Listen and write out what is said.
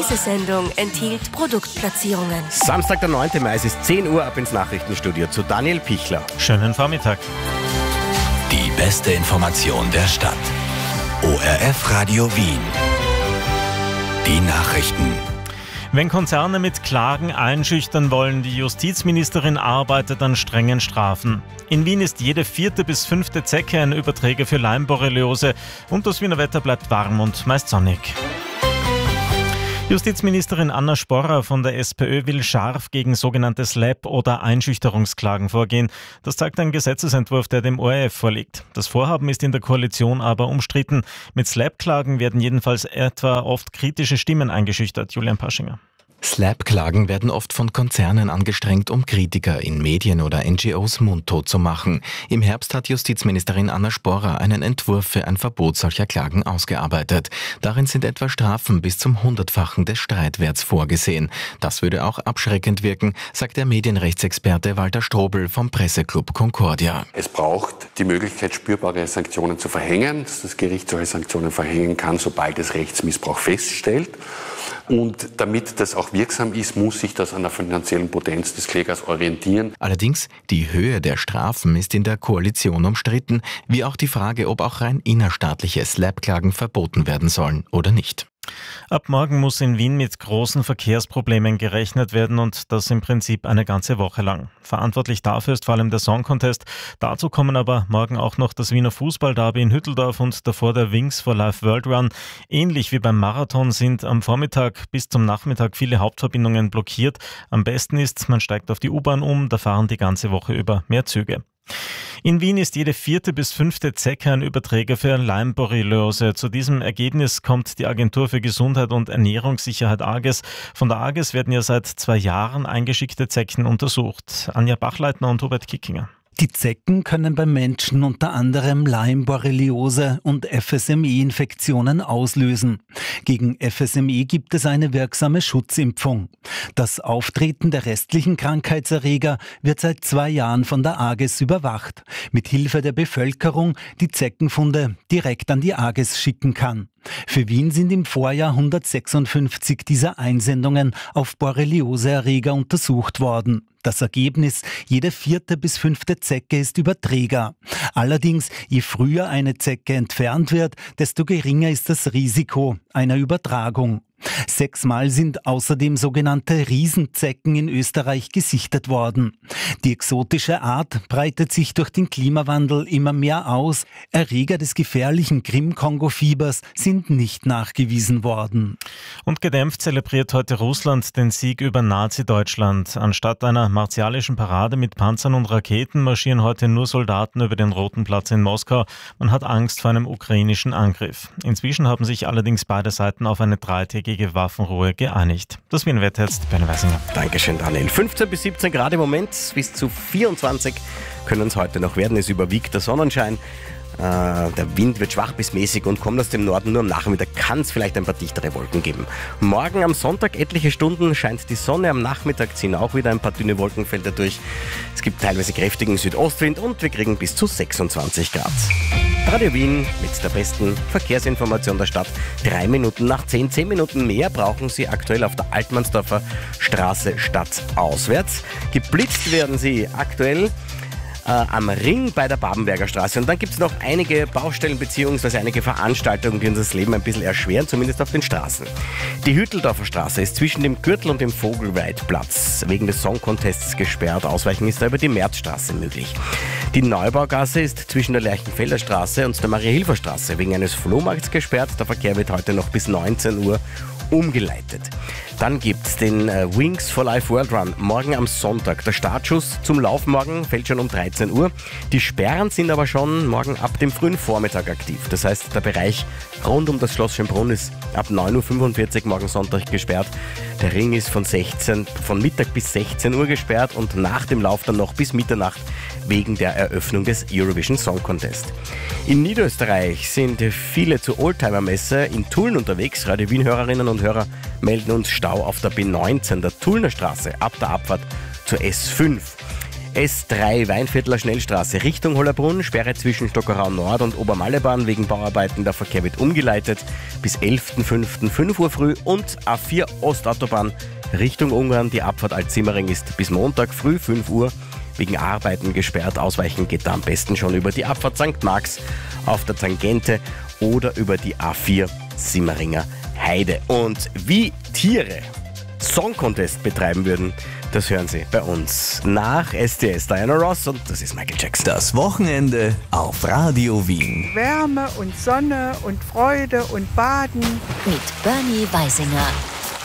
Diese Sendung enthielt Produktplatzierungen. Samstag, der 9. Mai, es ist 10 Uhr, ab ins Nachrichtenstudio zu Daniel Pichler. Schönen Vormittag. Die beste Information der Stadt. ORF Radio Wien. Die Nachrichten. Wenn Konzerne mit Klagen einschüchtern wollen, die Justizministerin arbeitet an strengen Strafen. In Wien ist jede 4. bis 5. Zecke ein Überträger für Lyme-Borreliose und das Wiener Wetter bleibt warm und meist sonnig. Justizministerin Anna Sporrer von der SPÖ will scharf gegen sogenannte Slap- oder Einschüchterungsklagen vorgehen. Das zeigt ein Gesetzesentwurf, der dem ORF vorliegt. Das Vorhaben ist in der Koalition aber umstritten. Mit Slap-Klagen werden jedenfalls etwa oft kritische Stimmen eingeschüchtert. Julian Paschinger. Slap-Klagen werden oft von Konzernen angestrengt, um Kritiker in Medien oder NGOs mundtot zu machen. Im Herbst hat Justizministerin Anna Sporrer einen Entwurf für ein Verbot solcher Klagen ausgearbeitet. Darin sind etwa Strafen bis zum 100-fachen des Streitwerts vorgesehen. Das würde auch abschreckend wirken, sagt der Medienrechtsexperte Walter Strobel vom Presseclub Concordia. Es braucht die Möglichkeit, spürbare Sanktionen zu verhängen, dass das Gericht solche Sanktionen verhängen kann, sobald es Rechtsmissbrauch feststellt. Und damit das auch wirksam ist, muss sich das an der finanziellen Potenz des Klägers orientieren. Allerdings, die Höhe der Strafen ist in der Koalition umstritten, wie auch die Frage, ob auch rein innerstaatliche Slap-Klagen verboten werden sollen oder nicht. Ab morgen muss in Wien mit großen Verkehrsproblemen gerechnet werden und das im Prinzip eine ganze Woche lang. Verantwortlich dafür ist vor allem der Song Contest. Dazu kommen aber morgen auch noch das Wiener Fußball-Derby in Hütteldorf und davor der Wings for Life World Run. Ähnlich wie beim Marathon sind am Vormittag bis zum Nachmittag viele Hauptverbindungen blockiert. Am besten ist, man steigt auf die U-Bahn um, da fahren die ganze Woche über mehr Züge. In Wien ist jede 4. bis 5. Zecke ein Überträger für Lyme-Borreliose. Zu diesem Ergebnis kommt die Agentur für Gesundheit und Ernährungssicherheit AGES. Von der AGES werden ja seit 2 Jahren eingeschickte Zecken untersucht. Anja Bachleitner und Hubert Kickinger. Die Zecken können beim Menschen unter anderem Lyme-Borreliose und FSME-Infektionen auslösen. Gegen FSME gibt es eine wirksame Schutzimpfung. Das Auftreten der restlichen Krankheitserreger wird seit 2 Jahren von der AGES überwacht, mit Hilfe der Bevölkerung, die Zeckenfunde direkt an die AGES schicken kann. Für Wien sind im Vorjahr 156 dieser Einsendungen auf Borreliose-Erreger untersucht worden. Das Ergebnis, jede 4. bis 5. Zecke ist Überträger. Allerdings, je früher eine Zecke entfernt wird, desto geringer ist das Risiko einer Übertragung. 6-mal sind außerdem sogenannte Riesenzecken in Österreich gesichtet worden. Die exotische Art breitet sich durch den Klimawandel immer mehr aus. Erreger des gefährlichen Krim-Kongo-Fiebers sind nicht nachgewiesen worden. Und gedämpft zelebriert heute Russland den Sieg über Nazi-Deutschland. Anstatt einer martialischen Parade mit Panzern und Raketen marschieren heute nur Soldaten über den Roten Platz in Moskau. Man hat Angst vor einem ukrainischen Angriff. Inzwischen haben sich allerdings beide Seiten auf eine 3-tägige Waffenruhe geeinigt. Das Wien Wetter jetzt, Ben Weisinger. Dankeschön, Daniel. 15 bis 17 Grad im Moment, bis zu 24 können es heute noch werden. Es überwiegt der Sonnenschein. Der Wind wird schwach bis mäßig und kommt aus dem Norden. Nur am Nachmittag kann es vielleicht ein paar dichtere Wolken geben. Morgen am Sonntag etliche Stunden scheint die Sonne. Am Nachmittag ziehen auch wieder ein paar dünne Wolkenfelder durch. Es gibt teilweise kräftigen Südostwind und wir kriegen bis zu 26 Grad. Radio Wien mit der besten Verkehrsinformation der Stadt. 3 Minuten nach 10. 10 Minuten mehr brauchen Sie aktuell auf der Altmannsdorfer Straße stadtauswärts. Geblitzt werden Sie aktuell am Ring bei der Babenberger Straße. Und dann gibt es noch einige Baustellen bzw. einige Veranstaltungen, die uns das Leben ein bisschen erschweren, zumindest auf den Straßen. Die Hütteldorfer Straße ist zwischen dem Gürtel und dem Vogelweidplatz wegen des Song Contests gesperrt. Ausweichen ist da über die Märzstraße möglich. Die Neubaugasse ist zwischen der Lerchenfelder Straße und der Maria-Hilfer-Straße wegen eines Flohmarkts gesperrt. Der Verkehr wird heute noch bis 19 Uhr umgeleitet. Dann gibt es den Wings for Life World Run morgen am Sonntag. Der Startschuss zum Lauf morgen fällt schon um 13 Uhr. Die Sperren sind aber schon morgen ab dem frühen Vormittag aktiv. Das heißt, der Bereich rund um das Schloss Schönbrunn ist ab 9.45 Uhr morgen Sonntag gesperrt. Der Ring ist von Mittag bis 16 Uhr gesperrt und nach dem Lauf dann noch bis Mitternacht wegen der Eröffnung des Eurovision Song Contest. In Niederösterreich sind viele zur Oldtimer-Messe in Tulln unterwegs. Radio Wien-Hörerinnen und Hörer melden uns Stau auf der B19 der Tullner Straße ab der Abfahrt zur S5. S3 Weinviertler Schnellstraße Richtung Hollerbrunn, Sperre zwischen Stockerau Nord und Obermallebahn wegen Bauarbeiten. Der Verkehr wird umgeleitet bis 11.05. 5 Uhr früh. Und A4 Ostautobahn Richtung Ungarn. Die Abfahrt Alt-Simmering ist bis Montag früh 5 Uhr wegen Arbeiten gesperrt. Ausweichen geht da am besten schon über die Abfahrt St. Marx auf der Tangente oder über die A4 Simmeringer Heide. Und wie Tiere Song Contest betreiben würden, das hören Sie bei uns nach STS. Diana Ross und das ist Michael Jackson. Das Wochenende auf Radio Wien. Wärme und Sonne und Freude und Baden. Mit Bernie Weisinger.